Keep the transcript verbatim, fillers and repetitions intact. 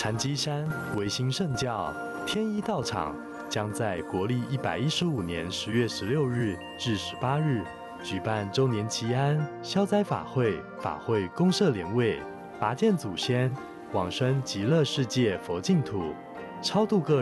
禅机山维新圣教天一道场将在国历一百一十五年十月十六日至十八日举办周年祈安消灾法会，法会公设莲位，拔见祖先，往生极乐世界佛净土，超度个人。